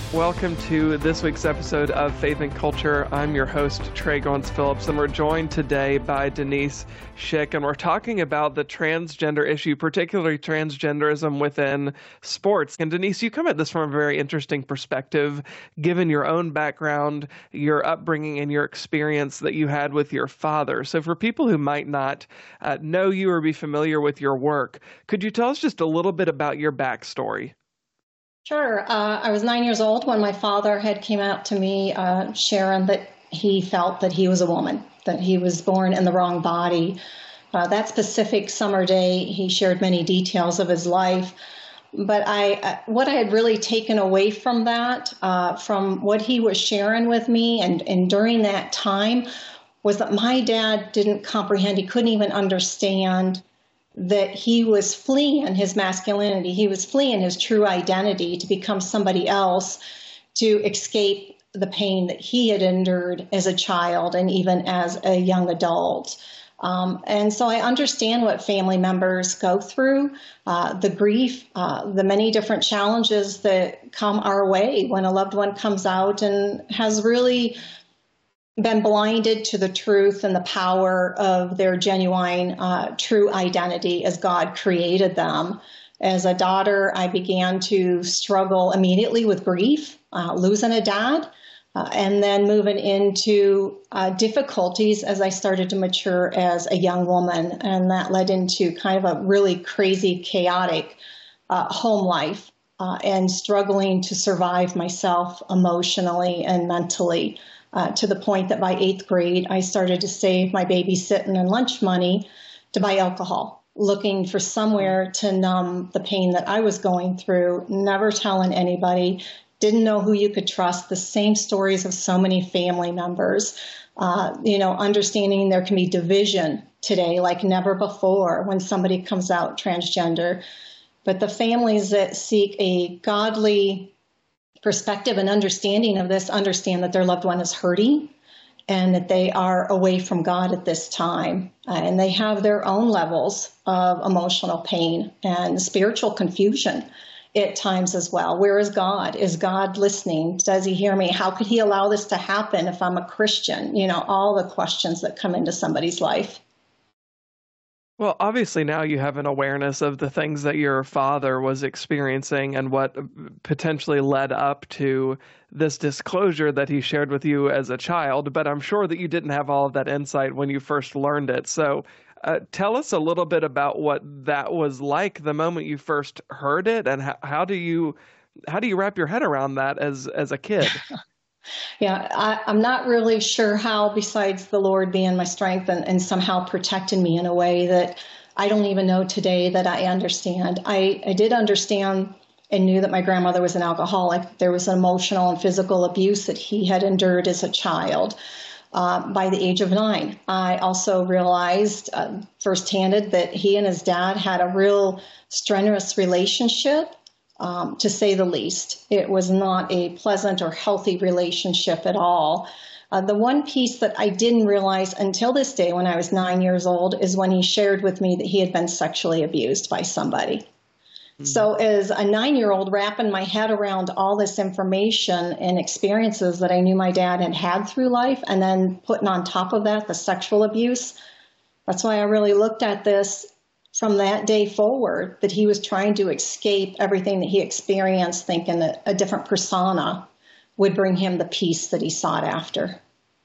Welcome to this week's episode of Faith and Culture. I'm your host, Trey Gons-Phillips, and we're joined today by Denise Schick, and we're talking about the transgender issue, particularly transgenderism within sports. And Denise, you come at this from a very interesting perspective, given your own background, your upbringing, and your experience that you had with your father. So for people who might not know you or be familiar with your work, could you tell us just a little bit about your backstory? Sure. I was 9 years old when my father had came out to me, sharing that he felt that he was a woman, that he was born in the wrong body. That specific summer day, he shared many details of his life. But what I had really taken away from that, from what he was sharing with me and during that time, was that my dad didn't comprehend, he couldn't even understand that he was fleeing his masculinity. He was fleeing his true identity to become somebody else, to escape the pain that he had endured as a child and even as a young adult. And so I understand what family members go through, the grief, the many different challenges that come our way when a loved one comes out and has really been blinded to the truth and the power of their genuine, true identity as God created them. As a daughter, I began to struggle immediately with grief, losing a dad, and then moving into difficulties as I started to mature as a young woman. And that led into kind of a really crazy, chaotic home life and struggling to survive myself emotionally and mentally. To the point that by 8th grade, I started to save my babysitting and lunch money to buy alcohol, looking for somewhere to numb the pain that I was going through, never telling anybody, didn't know who you could trust, the same stories of so many family members, understanding there can be division today like never before when somebody comes out transgender. But the families that seek a godly perspective and understanding of this understand that their loved one is hurting and that they are away from God at this time. And they have their own levels of emotional pain and spiritual confusion at times as well. Where is God? Is God listening? Does he hear me? How could he allow this to happen if I'm a Christian? All the questions that come into somebody's life. Well, obviously now you have an awareness of the things that your father was experiencing and what potentially led up to this disclosure that he shared with you as a child, but I'm sure that you didn't have all of that insight when you first learned it. So tell us a little bit about what that was like the moment you first heard it, and how do you wrap your head around that as a kid? Yeah, I'm not really sure how, besides the Lord being my strength and somehow protecting me in a way that I don't even know today that I understand. I did understand and knew that my grandmother was an alcoholic. There was emotional and physical abuse that he had endured as a child by the age of 9. I also realized firsthand that he and his dad had a real strenuous relationship. To say the least. It was not a pleasant or healthy relationship at all. The one piece that I didn't realize until this day when I was 9 years old is when he shared with me that he had been sexually abused by somebody. Mm-hmm. So as a 9-year-old wrapping my head around all this information and experiences that I knew my dad had had through life, and then putting on top of that the sexual abuse, that's why I really looked at this from that day forward, that he was trying to escape everything that he experienced, thinking that a different persona would bring him the peace that he sought after.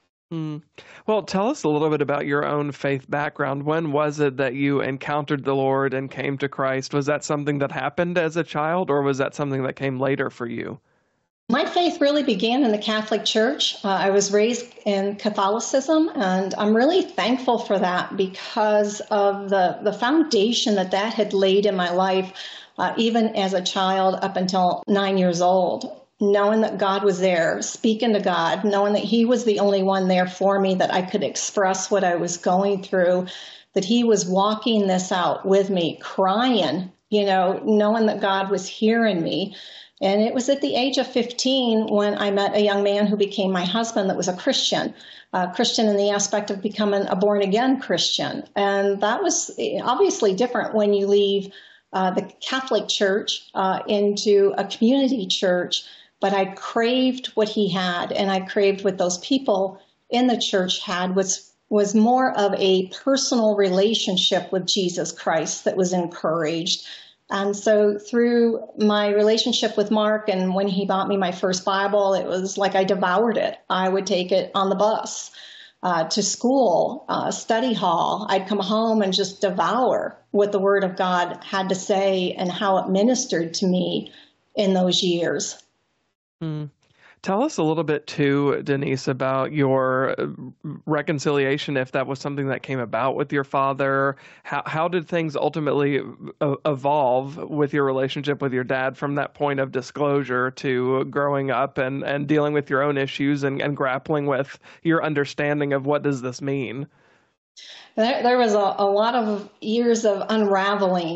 Well, tell us a little bit about your own faith background. When was it that you encountered the Lord and came to Christ? Was that something that happened as a child, or was that something that came later for you? My faith really began in the Catholic Church. I was raised in Catholicism, and I'm really thankful for that because of the foundation that had laid in my life, even as a child up until 9 years old. Knowing that God was there, speaking to God, knowing that he was the only one there for me, that I could express what I was going through, that he was walking this out with me, crying, knowing that God was hearing me. And it was at the age of 15 when I met a young man who became my husband that was a Christian in the aspect of becoming a born-again Christian. And that was obviously different when you leave the Catholic Church into a community church. but I craved what he had, and I craved what those people in the church had, was more of a personal relationship with Jesus Christ that was encouraged. And so through my relationship with Mark, and when he bought me my first Bible, it was like I devoured it. I would take it on the bus to school, study hall. I'd come home and just devour what the Word of God had to say and how it ministered to me in those years. Mm. Tell us a little bit too, Denise, about your reconciliation, if that was something that came about with your father. How did things ultimately evolve with your relationship with your dad from that point of disclosure to growing up and dealing with your own issues and grappling with your understanding of what does this mean? There was a lot of years of unraveling